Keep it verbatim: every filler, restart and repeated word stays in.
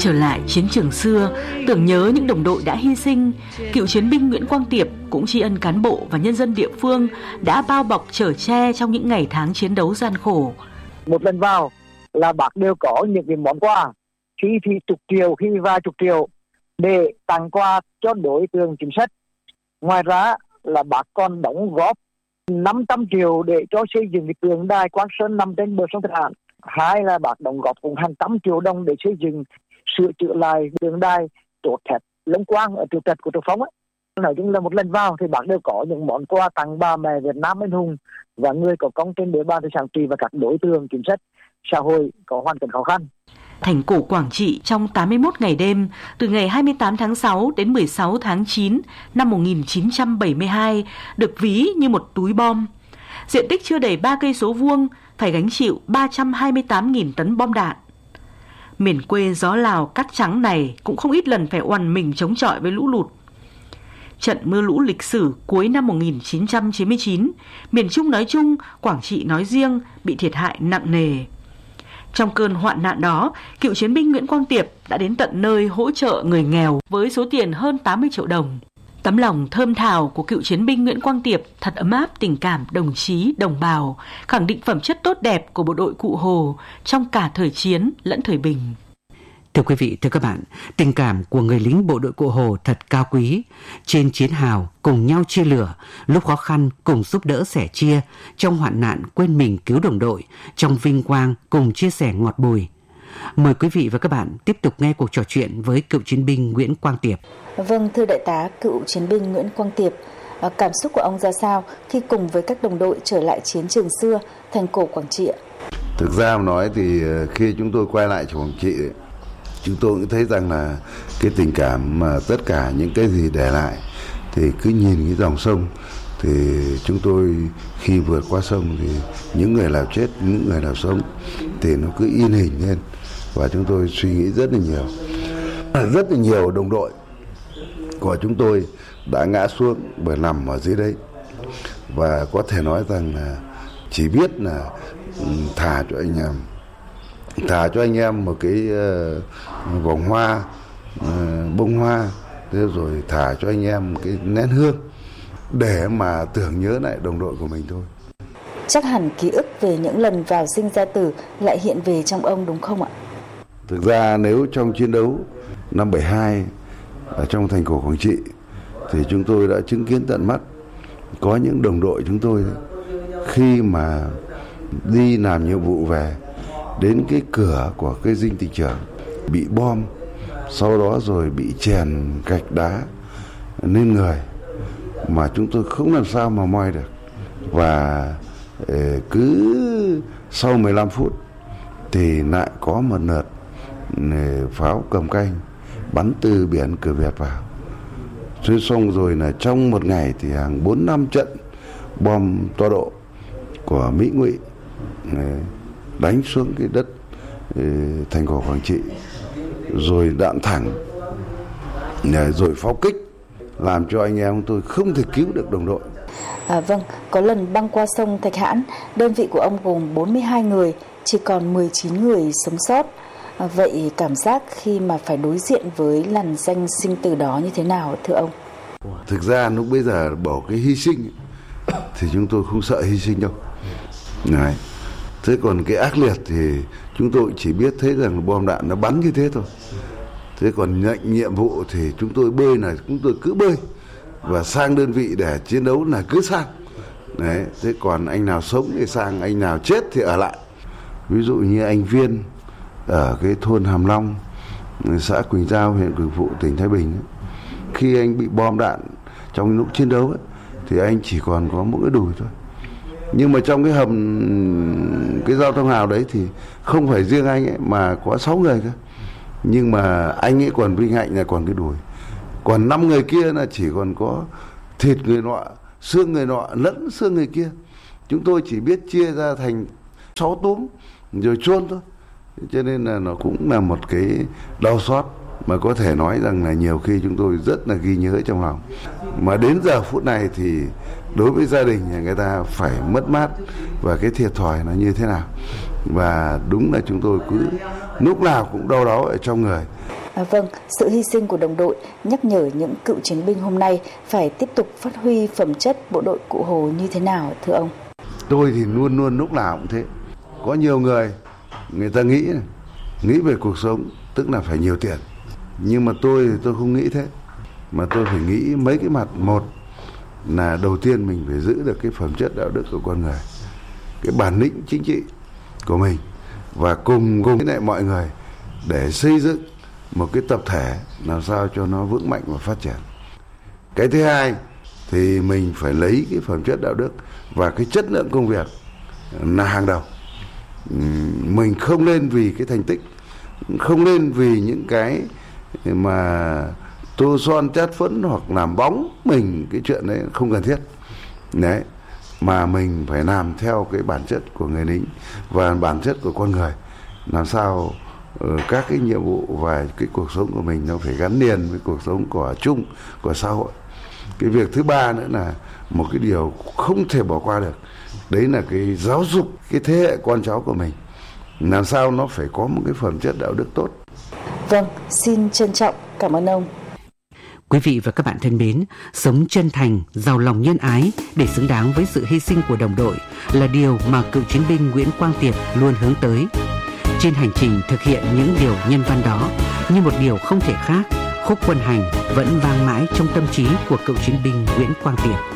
Trở lại chiến trường xưa, tưởng nhớ những đồng đội đã hy sinh, cựu chiến binh Nguyễn Quang Tiệp cũng tri ân cán bộ và nhân dân địa phương đã bao bọc chở che trong những ngày tháng chiến đấu gian khổ. Một lần vào là bác đều có những cái món quà, khi thì chục triệu, khi vài chục triệu để tặng quà cho đối tượng chính sách. Ngoài ra là bác còn đóng góp năm trăm triệu để cho xây dựng cái tượng đài Quang Sơn nằm trên bờ sông Thạch Hãn. Hai là bác đóng góp cùng hàng trăm triệu đồng để xây dựng sửa chữa lại tượng đài chốt thép Long Quang ở Triệu Trạch của Triệu Phong ấy. Nói chung là một lần vào thì bác đều có những món quà tặng bà mẹ Việt Nam anh hùng và người có công trên địa bàn thị xã Trì và các đối tượng chính sách xã hội có hoàn cảnh khó khăn. Thành cổ Quảng Trị trong tám mươi mốt ngày đêm, từ ngày hai mươi tám tháng sáu đến mười sáu tháng chín năm một nghìn chín trăm bảy mươi hai, được ví như một túi bom. Diện tích chưa đầy ba cây số vuông, phải gánh chịu ba trăm hai mươi tám nghìn tấn bom đạn. Miền quê gió Lào cát trắng này cũng không ít lần phải oằn mình chống chọi với lũ lụt. Trận mưa lũ lịch sử cuối năm một nghìn chín trăm chín mươi chín, miền Trung nói chung, Quảng Trị nói riêng bị thiệt hại nặng nề. Trong cơn hoạn nạn đó, cựu chiến binh Nguyễn Quang Tiệp đã đến tận nơi hỗ trợ người nghèo với số tiền hơn tám mươi triệu đồng. Tấm lòng thơm thào của cựu chiến binh Nguyễn Quang Tiệp thật ấm áp tình cảm đồng chí, đồng bào, khẳng định phẩm chất tốt đẹp của bộ đội Cụ Hồ trong cả thời chiến lẫn thời bình. Thưa quý vị, thưa các bạn, tình cảm của người lính bộ đội Cụ Hồ thật cao quý. Trên chiến hào cùng nhau chia lửa, lúc khó khăn cùng giúp đỡ sẻ chia, trong hoạn nạn quên mình cứu đồng đội, trong vinh quang cùng chia sẻ ngọt bùi. Mời quý vị và các bạn tiếp tục nghe cuộc trò chuyện với cựu chiến binh Nguyễn Quang Tiệp. Vâng, thưa đại tá cựu chiến binh Nguyễn Quang Tiệp, cảm xúc của ông ra sao khi cùng với các đồng đội trở lại chiến trường xưa, thành cổ Quảng Trị ạ? Thực ra mà nói thì khi chúng tôi quay lại Quảng Trị, chúng tôi cũng thấy rằng là cái tình cảm mà tất cả những cái gì để lại thì cứ nhìn cái dòng sông thì chúng tôi khi vượt qua sông thì những người nào chết, những người nào sống thì nó cứ in hình lên và chúng tôi suy nghĩ rất là nhiều. Rất là nhiều đồng đội của chúng tôi đã ngã xuống bởi nằm ở dưới đấy và có thể nói rằng là chỉ biết là thả cho anh em thả cho anh em một cái uh, vòng hoa, uh, bông hoa, thế rồi thả cho anh em một cái nén hương để mà tưởng nhớ lại đồng đội của mình thôi. Chắc hẳn ký ức về những lần vào sinh ra tử lại hiện về trong ông đúng không ạ? Thực ra nếu trong chiến đấu năm bảy hai ở trong thành cổ Quảng Trị thì chúng tôi đã chứng kiến tận mắt có những đồng đội chúng tôi khi mà đi làm nhiệm vụ về đến cái cửa của cái dinh tịch trưởng bị bom, sau đó rồi bị chèn gạch đá lên người mà chúng tôi không làm sao mà moi được. Và cứ sau mười lăm phút thì lại có một đợt pháo cầm canh bắn từ biển cửa Việt vào. Rồi xong rồi là trong một ngày thì hàng bốn năm trận bom to độ của Mỹ Ngụy đánh xuống cái đất thành cổ Quảng Trị, rồi đạn thẳng, rồi pháo kích, làm cho anh em tôi không thể cứu được đồng đội. À, vâng, có lần băng qua sông Thạch Hãn, đơn vị của ông gồm bốn mươi hai người, chỉ còn mười chín người sống sót. À, vậy cảm giác khi mà phải đối diện với làn danh sinh tử đó như thế nào thưa ông? Thực ra lúc bây giờ bỏ cái hy sinh thì chúng tôi không sợ hy sinh đâu. Đấy. Thế còn cái ác liệt thì chúng tôi chỉ biết thấy rằng bom đạn nó bắn như thế thôi. Thế còn nhận nhiệm vụ thì chúng tôi bơi là chúng tôi cứ bơi và sang đơn vị để chiến đấu là cứ sang. Đấy, thế còn anh nào sống thì sang, anh nào chết thì ở lại. Ví dụ như anh Viên ở cái thôn Hàm Long, xã Quỳnh Giao, huyện Quỳnh Phụ, tỉnh Thái Bình, khi anh bị bom đạn trong lúc chiến đấu ấy, thì anh chỉ còn có mỗi cái đùi thôi. Nhưng mà trong cái hầm cái giao thông hào đấy thì không phải riêng anh ấy mà có sáu người cơ. Nhưng mà anh ấy còn vinh hạnh là còn cái đùi. Còn năm người kia là chỉ còn có thịt người nọ, xương người nọ lẫn xương người kia. Chúng tôi chỉ biết chia ra thành sáu túm rồi chôn thôi. Cho nên là nó cũng là một cái đau xót mà có thể nói rằng là nhiều khi chúng tôi rất là ghi nhớ trong lòng. Mà đến giờ phút này thì đối với gia đình người ta phải mất mát và cái thiệt thòi nó như thế nào. Và đúng là chúng tôi cứ lúc nào cũng đau đáu ở trong người. À, vâng, sự hy sinh của đồng đội nhắc nhở những cựu chiến binh hôm nay phải tiếp tục phát huy phẩm chất bộ đội Cụ Hồ như thế nào thưa ông? Tôi thì luôn luôn lúc nào cũng thế. Có nhiều người, người ta nghĩ nghĩ về cuộc sống tức là phải nhiều tiền. Nhưng mà tôi thì tôi không nghĩ thế. Mà tôi phải nghĩ mấy cái mặt. Một là đầu tiên mình phải giữ được cái phẩm chất đạo đức của con người, cái bản lĩnh chính trị của mình, và cùng cùng với lại mọi người để xây dựng một cái tập thể làm sao cho nó vững mạnh và phát triển. Cái thứ hai thì mình phải lấy cái phẩm chất đạo đức và cái chất lượng công việc là hàng đầu. Mình không nên vì cái thành tích, không nên vì những cái mà tô son chát phấn hoặc làm bóng mình, cái chuyện đấy không cần thiết. Đấy, mà mình phải làm theo cái bản chất của người lính và bản chất của con người, làm sao uh, các cái nhiệm vụ và cái cuộc sống của mình nó phải gắn liền với cuộc sống của chung của xã hội. Cái việc thứ ba nữa là một cái điều không thể bỏ qua được, đấy là cái giáo dục cái thế hệ con cháu của mình, làm sao nó phải có một cái phẩm chất đạo đức tốt. Vâng, xin trân trọng cảm ơn ông. Quý vị và các bạn thân mến, sống chân thành, giàu lòng nhân ái để xứng đáng với sự hy sinh của đồng đội là điều mà cựu chiến binh Nguyễn Quang Tiệp luôn hướng tới. Trên hành trình thực hiện những điều nhân văn đó, như một điều không thể khác, khúc quân hành vẫn vang mãi trong tâm trí của cựu chiến binh Nguyễn Quang Tiệp.